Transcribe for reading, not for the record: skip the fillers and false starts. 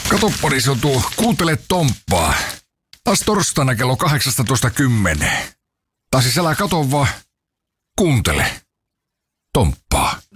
Katoppani se on tuo Kuuntele Tomppaa. Taas torstaina kello 18.10. Tai siis älä kato vaan, kuuntele Tomppaa.